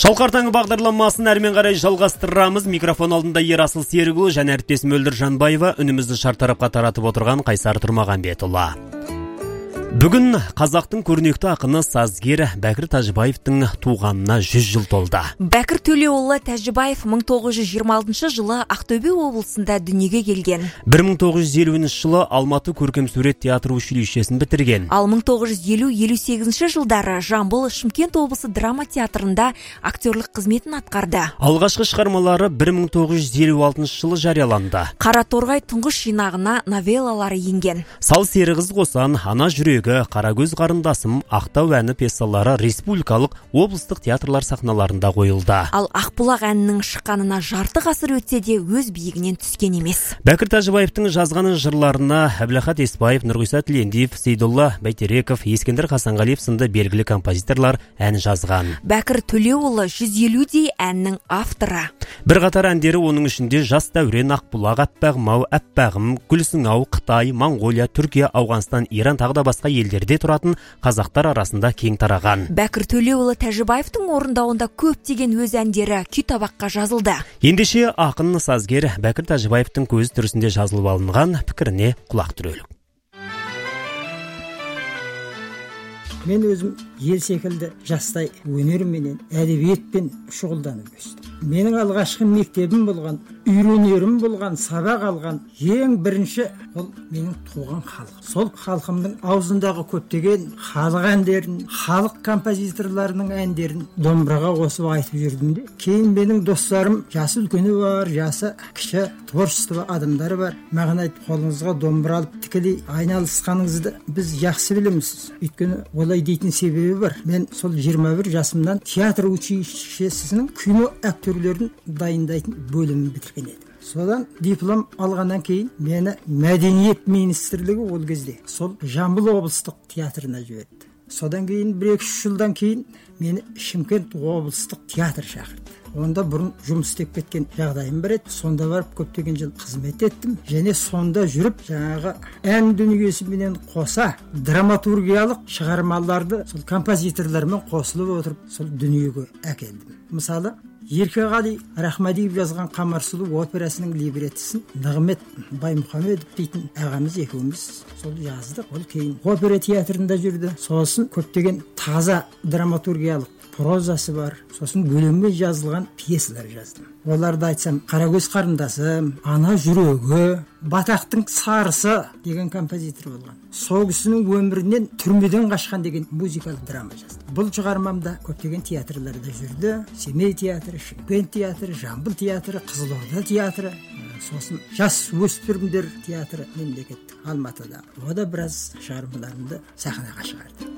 Шалқар таңы бағдарламасын әрмен қарай жалғастырамыз. Микрофон алдында Ерасыл Серікұлы және әріптесім Мөлдір Жанбаева, үнімізді шартарапқа таратып отырған Қайсар Тұрмағанбетұлы. Бүгін қазақтың көрнекті ақыны сазгер Бәкір Тәжібаевтың туғанына 100 жыл толды. Бәкір Төлеұлы Тәжібаев 1926 жылы Ақтөбе облысында дүниеге келген. 1950 жылы Алматы көркемсурет театр училищесін бітірген. Ал 1950-58 жылдары Жамбыл Шымкент облысы драма театрында актерлік қызметін атқарды. Алғашқы шығармалары 1956 жылы жарияланды. Қара торғай тұңғыш жинағына новеллалары енген. Сал сері қыз қосан, ана жүрегі, Қарагөз қарындасым, Ақтау әні пьесалары республикалық, облыстық театрлар сахналарында қойылды. Ал Ақбұлақ әнінің шыққанына жарты ғасыр өтсе де өз биігінен түскен емес. Бәкір Тәжібаевтың жазғаны жырларына Әбілахат Еспаев, Нұрғиса Тілендиев, Сейдолла Бәйтереков, Ескендір Хасанғалиев сынды белгілі композиторлар ән жазған. Бәкір Төлеұлы 150-дей әннің авторы. Бір қатар әндері оның ішінде Жас дәурен, Ақбұлақ, Әппағым-ау, Әппағым, Гүлсің-ау, Қытай, Моңғолия, Түркия, Ауғанстан, Иран тағы да басқа елдерде тұратын қазақтар арасында кең тараған. Бәкір Төлеұлы Тәжібаевтың орындауында көптеген өз әндері күй табаққа жазылды. Ендеше ақын сазгер Бәкір Тәжібаевтың көз түрісінде жазылып алынған пікіріне құлақ түрелік. Мен өзім ел секілді жастай өнерменен, әдебиетпен шұғылданып өстім. Менің алғашқы мектебім болған, үйренерім болған, сабақ алған ең бірінші ол менің туған халық. Сол халқымның аузындағы көптеген халық әндерін, халық композиторларының әндерін домбыраға қосып айтып жүрдім де. Кейін менің достарым, жасы үлкені бар, жасы кіші, творчество адамдары бар. Маған айтып, қолыңызға домбыра алып тікелей айналысқаныңызды біз жақсы білеміз. Өйткені олай дейтін себебі бар. Мен сол 21 жасымнан театр училищесінің кино актерлерін дайындайтын бөлімін бітірген едім. Содан диплом алғаннан кейін мені мәдениет министрлігі ол кезде сол Жамбыл облыстық театрына жіберді. Содан кейін 1-2 жылдан кейін мені Шымкент облыстық театр шақырды. Онда бұрын жұмыс істеп кеткен жағдайым бар еді. Сонда барып көптеген жыл қызмет еттім. Және сонда жүріп жаңағы ән дүниесіменен қоса драматургиялық шығармаларды сол композиторлармен қосылып отырып сол дүниеге әкелдім. Мысалы, Еркеғали Рахмадиев жазған Қамарсұлу операсының либреттісін Нығмет Баймұхамедов дейтін ағамыз екеуміз сол жаздық. Ол кейін опера театрында жүрді. Сосын көптеген таза драматургиялық прозасы бар. Сосын өлеңмен жазылған пьесалар жаздым. Оларды айтсам, Қарагөз қарындасым, ана жүрегі, Батақтың сарысы деген композитор болған. Сол кісінің өмірінен түрмеден қашқан деген музыкалық драма жаздым. Бұл шығармамда көптеген театрларда жүрді. Семей театры, Шымкент театры, Жамбыл театры, Қызылорда театры, сосын жас өспірімдер театры мемлекеттік Алматыда. Ода біраз шығармаларымды сахнаға шығарды.